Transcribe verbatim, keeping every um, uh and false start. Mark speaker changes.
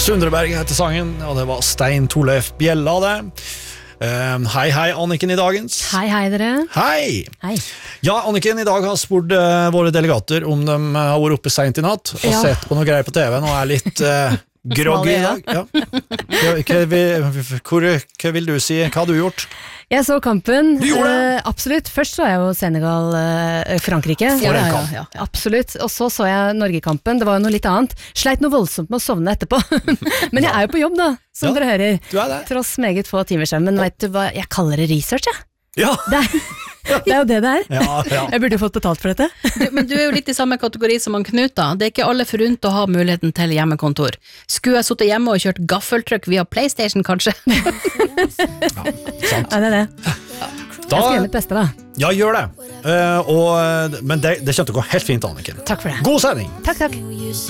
Speaker 1: Sundreberg heter sangen, og det var Stein Torleif Bjella det. Um, hei, hei, Anniken i dagens.
Speaker 2: Hei, hei dere.
Speaker 1: Hei.
Speaker 2: Hei.
Speaker 1: Ja, Anniken, i dag har spurt uh, våre delegater om de uh, har vært oppe sent i natt og
Speaker 2: Ja.
Speaker 1: sett på noe greier på T V-en og er litt uh, groggy i dag. Ja. Hva, hva, vil- hvor, hva vil du si? Hva har du gjort?
Speaker 2: Jeg så kampen.
Speaker 1: Du gjorde det?
Speaker 2: Eh, absolutt. Først så jeg jo Senegal-Frankrike.
Speaker 1: For en kamp.
Speaker 3: ja, ja.
Speaker 2: Absolutt. Og så så jeg Norge-kampen. Det var jo noe litt annet. Sleit noe voldsomt med å sovne etterpå. Men jeg er jo på jobb da, som
Speaker 1: Ja.
Speaker 2: dere hører.
Speaker 1: Du er det?
Speaker 2: Tross meget få timer siden. Men vet du hva, jeg kaller det research, jeg.
Speaker 1: Ja.
Speaker 2: Det er, det er jo det det er.
Speaker 1: Ja, ja.
Speaker 2: Jeg burde jo fått betalt for dette.
Speaker 3: Du, men du er jo litt i samme kategori som han Knut da. Det er ikke alle forunt å ha muligheten til hjemmekontor. Skulle jeg sittet hjemme og kjørt gaffeltrykk via PlayStation, kanskje?
Speaker 1: Sant.
Speaker 2: Ja, det er det.
Speaker 1: Da,
Speaker 2: Jeg skal gjøre mitt beste da.
Speaker 1: ja, gjør det. Uh, og, men det, det kommer til å gå helt fint, Anniken.
Speaker 2: Takk for det.
Speaker 1: God sending!
Speaker 2: Takk, takk.
Speaker 4: You